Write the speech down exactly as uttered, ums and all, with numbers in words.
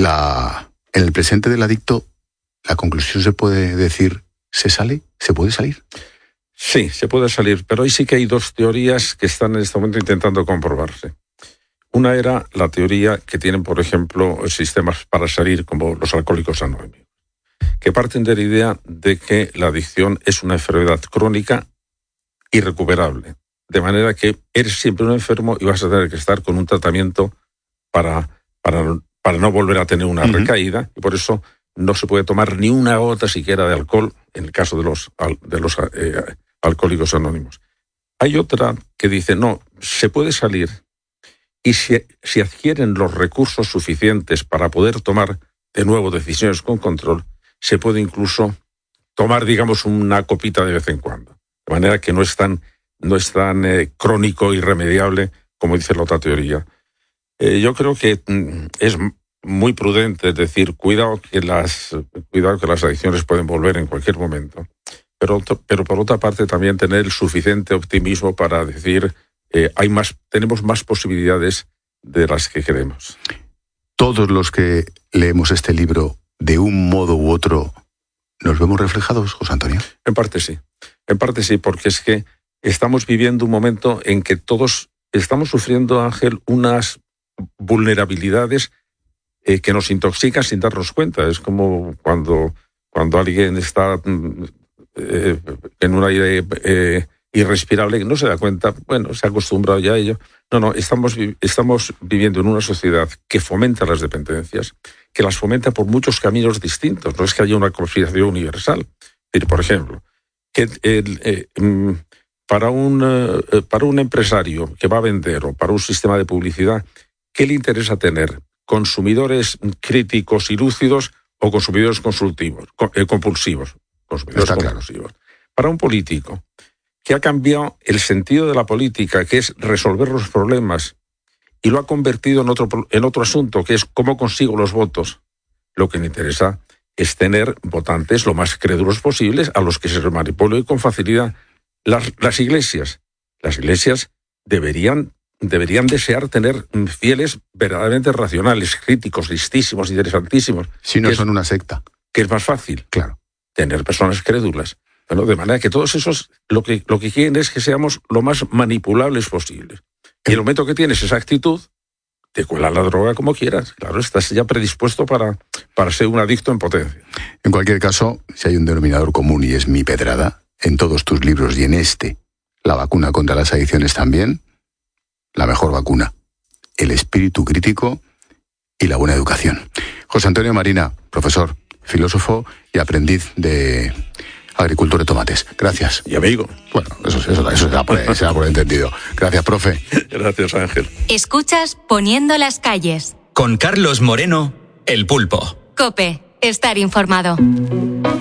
La, en el presente del adicto, la conclusión se puede decir, ¿se sale? ¿Se puede salir? Sí, se puede salir, pero ahí sí que hay dos teorías que están en este momento intentando comprobarse. Una era la teoría que tienen, por ejemplo, sistemas para salir, como los alcohólicos anónimos, que parten de la idea de que la adicción es una enfermedad crónica irrecuperable, de manera que eres siempre un enfermo y vas a tener que estar con un tratamiento para, para, para no volver a tener una uh-huh. recaída, y por eso no se puede tomar ni una gota siquiera de alcohol en el caso de los, de los eh, alcohólicos anónimos. Hay otra que dice, no, se puede salir, y si, si adquieren los recursos suficientes para poder tomar de nuevo decisiones con control, se puede incluso tomar, digamos, una copita de vez en cuando. De manera que no es tan, no es tan eh, crónico, irremediable, como dice la otra teoría. Eh, yo creo que mm, es muy prudente decir, cuidado que las, cuidado que las adicciones pueden volver en cualquier momento. Pero, pero por otra parte también tener el suficiente optimismo para decir, eh, hay más, tenemos más posibilidades de las que creemos. Todos los que leemos este libro, de un modo u otro, ¿nos vemos reflejados, José Antonio? En parte sí, en parte sí, porque es que estamos viviendo un momento en que todos estamos sufriendo, Ángel, unas vulnerabilidades eh, que nos intoxican sin darnos cuenta. Es como cuando, cuando alguien está eh, en un aire eh, irrespirable y no se da cuenta, bueno, se ha acostumbrado ya a ello. No, no, estamos, estamos viviendo en una sociedad que fomenta las dependencias, que las fomenta por muchos caminos distintos. No es que haya una conspiración universal. Por ejemplo, que el, eh, para, un, eh, para un empresario que va a vender o para un sistema de publicidad, ¿qué le interesa tener? ¿Consumidores críticos y lúcidos o consumidores consultivos, eh, compulsivos? Consumidores Está compulsivos. Claro. Para un político que ha cambiado el sentido de la política, que es resolver los problemas, y lo ha convertido en otro, en otro asunto, que es cómo consigo los votos, lo que le interesa es tener votantes lo más crédulos posibles a los que se manipulen con facilidad. Las, las iglesias, las iglesias deberían, deberían desear tener fieles verdaderamente racionales, críticos, listísimos, interesantísimos. Si no son es, una secta. Que es más fácil. Claro. Tener personas crédulas. Bueno, de manera que todos esos lo que, lo que quieren es que seamos lo más manipulables posibles. Y el momento que tienes esa actitud, te cuela la droga como quieras. Claro, estás ya predispuesto para, para ser un adicto en potencia. En cualquier caso, si hay un denominador común y es mi pedrada, en todos tus libros y en este, la vacuna contra las adicciones también, la mejor vacuna, el espíritu crítico y la buena educación. José Antonio Marina, profesor, filósofo y aprendiz de agricultor de tomates. Gracias. Y amigo. Bueno, eso, eso, eso se da por, se da por entendido. Gracias, profe. Gracias, Ángel. Escuchas Poniendo las calles. Con Carlos Moreno, El Pulpo. COPE. Estar informado.